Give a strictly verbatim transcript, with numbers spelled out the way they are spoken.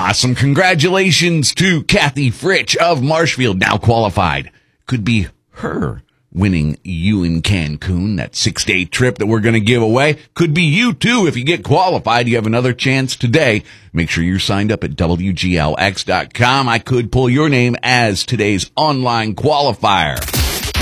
Awesome. Congratulations to Kathy Fritch of Marshfield, now qualified. Could be her winning you in Cancun, that six-day trip that we're going to give away. Could be you, too, if you get qualified. You have another chance today. Make sure you're signed up at W G L X dot com. I could pull your name as today's online qualifier.